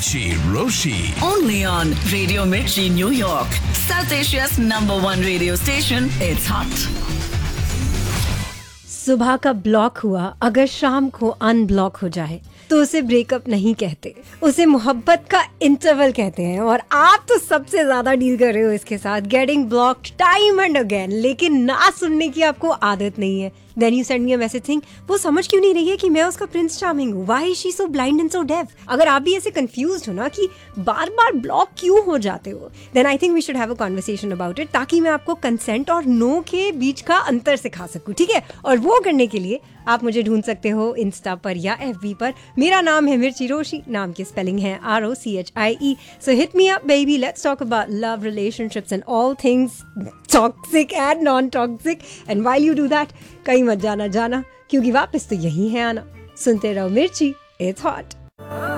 Mirchi Roshi. Only on Radio Mirchi, New York. South Asia's #1 radio station. It's hot. सुबह का block हुआ अगर शाम को अनब्लॉक हो जाए तो उसे ब्रेकअप नहीं कहते, उसे मोहब्बत का इंटरवल कहते हैं। और आप तो सबसे ज्यादा डील कर रहे हो इसके साथ, getting blocked time and again, लेकिन ना सुनने की आपको आदत नहीं है। Then you send me a message thing, वो समझ क्यों नहीं रही है कि मैं उसका प्रिंस चार्मिंग हूँ? Why is she so blind and so def? अगर आप भी ऐसे कंफ्यूज्ड हो ना कि बार बार ब्लॉक क्यों हो जाते हो, then I think we should have a conversation about it, ताकि मैं आपको कंसेंट और नो के बीच का अंतर सिखा सकूं, ठीक है? और वो करने के लिए आप मुझे ढूंढ सकते हो इंस्टा पर या FB पर। मेरा नाम है मिर्ची रोशी, नाम की स्पेलिंग है ROCHIE। So hit me up baby, let's talk about love, relationships and all things toxic and non toxic. And while you do that, कहीं मत जाना क्योंकि वापस तो यही है आना। सुनते रहो मिर्ची, इट्स हॉट।